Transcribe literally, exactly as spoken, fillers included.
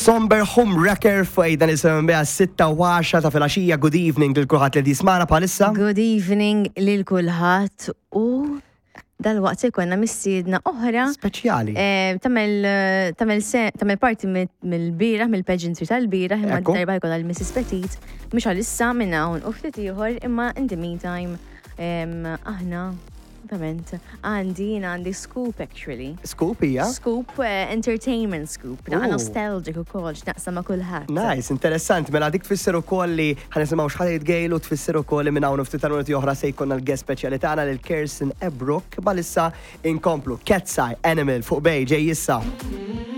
Somber Home Wrecker fuq dan isim biha sitta u għaxra ta' filgħaxija. Good evening lil kulħadd li jismana bħalissa. Good evening lil kulħadd u dal-waqt se jkollna mistiedna oħra Speċjali. Tamel tamel tamel parti mill-bieraħ mill-pageantry tal-bieraħ imma Ekku. darba jkollha l-Missus Petit mhux għalissa minn hawn u ftit ieħor imma in the meantime em, aħna ovvjament għandi jien għandi scoop actually. Scoop hija. Scoop eh, entertainment scoop. Naqa Ooh. nostalgic ukoll x'naqsam ma' kulħadd. Nice, interessanti. Mela dik tfisser ukoll li ħanisimgħu x'ħad jitgejlu tfisser ukoll li minn hawn ftit minuti oħra se jkollna l-guest speċjali tagħna lil Kirsten Ebrook. Balissa inkomplu Cat's Eye Animal fuq bej ġej issa.